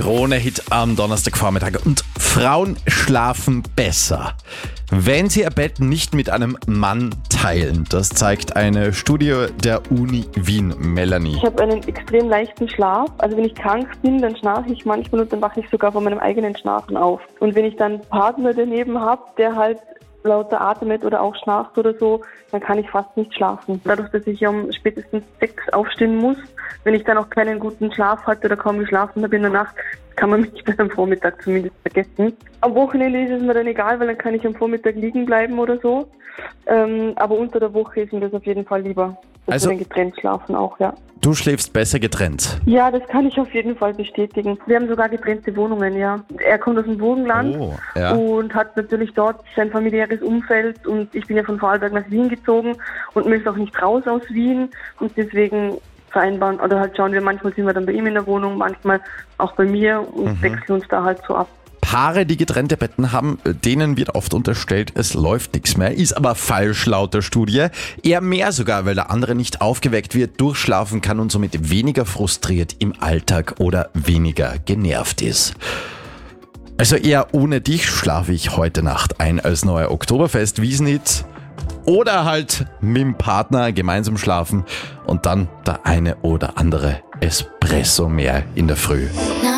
Krone-Hit am Donnerstagvormittag. Und Frauen schlafen besser, wenn sie ihr Bett nicht mit einem Mann teilen. Das zeigt eine Studie der Uni Wien. Melanie. Ich habe einen extrem leichten Schlaf. Also wenn ich krank bin, dann schlafe ich manchmal und dann wache ich sogar von meinem eigenen Schlafen auf. Und wenn ich dann einen Partner daneben habe, der halt lauter atmet oder auch schnarcht oder so, dann kann ich fast nicht schlafen. Dadurch, dass ich um spätestens 6 aufstehen muss, wenn ich dann auch keinen guten Schlaf hatte oder kaum geschlafen habe in der Nacht, kann man mich dann am Vormittag zumindest vergessen. Am Wochenende ist es mir dann egal, weil dann kann ich am Vormittag liegen bleiben oder so. Aber unter der Woche ist mir das auf jeden Fall lieber. Also wir getrennt schlafen auch, ja. Du schläfst besser getrennt? Ja, das kann ich auf jeden Fall bestätigen. Wir haben sogar getrennte Wohnungen, ja. Er kommt aus dem Burgenland und hat natürlich dort sein familiäres Umfeld und ich bin ja von Vorarlberg nach Wien gezogen und möchte auch nicht raus aus Wien und deswegen vereinbaren oder halt schauen wir, manchmal sind wir dann bei ihm in der Wohnung, manchmal auch bei mir und wechseln uns da halt so ab. Paare, die getrennte Betten haben, denen wird oft unterstellt, es läuft nichts mehr. Ist aber falsch laut der Studie. Eher mehr sogar, weil der andere nicht aufgeweckt wird, durchschlafen kann und somit weniger frustriert im Alltag oder weniger genervt ist. Also eher ohne dich schlafe ich heute Nacht ein als neuer Oktoberfest-Wiesenhit. Oder halt mit dem Partner gemeinsam schlafen und dann der eine oder andere Espresso mehr in der Früh.